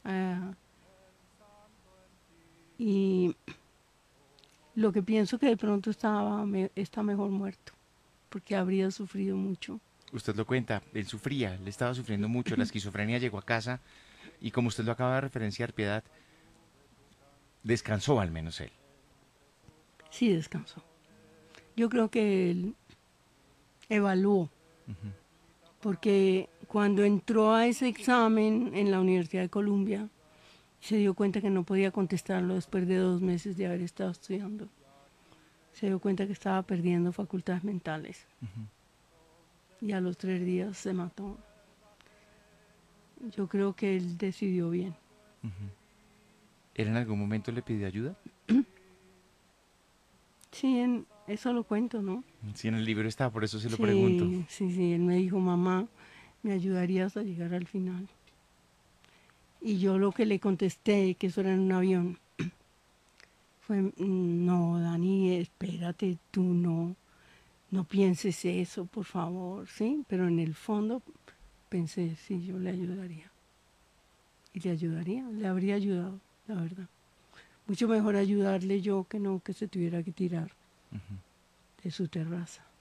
Ah, y lo que pienso que de pronto está mejor muerto, porque habría sufrido mucho. Usted lo cuenta, él sufría, él estaba sufriendo mucho, la esquizofrenia llegó a casa y como usted lo acaba de referenciar, Piedad, descansó al menos él. Sí, descansó. Yo creo que él evaluó, porque cuando entró a ese examen en la Universidad de Columbia, se dio cuenta que no podía contestarlo después de 2 meses de haber estado estudiando. Se dio cuenta que estaba perdiendo facultades mentales y a los 3 días se mató. Yo creo que él decidió bien. ¿Él en algún momento le pidió ayuda? Sí, eso lo cuento, ¿no? Sí, en el libro está, por eso se lo pregunto. Sí, sí, sí. Él me dijo, mamá, ¿me ayudarías a llegar al final? Y yo lo que le contesté, que eso era en un avión, fue, no, Dani, espérate, tú no pienses eso, por favor, ¿sí? Pero en el fondo pensé, sí, yo le ayudaría. Y le ayudaría, le habría ayudado, la verdad. Mucho mejor ayudarle yo que no que se tuviera que tirar de su terraza.